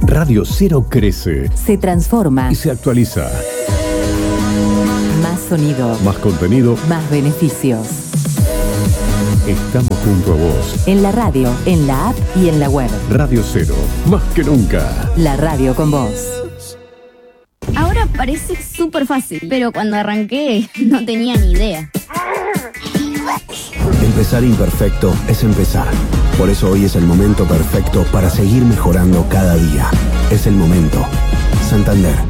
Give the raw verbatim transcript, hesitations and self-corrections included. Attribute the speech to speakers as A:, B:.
A: Radio Cero crece,
B: se transforma
A: y se actualiza.
B: Más sonido,
A: Más contenido,
B: más beneficios.
A: Estamos junto a vos.
B: En la radio, en la app y en la web.
A: Radio Cero, más que nunca.
B: La radio con vos.
C: Ahora parece súper fácil, pero cuando arranqué no tenía ni idea.
D: Empezar imperfecto es empezar. Por eso hoy es el momento perfecto para seguir mejorando cada día. Es el momento. Santander.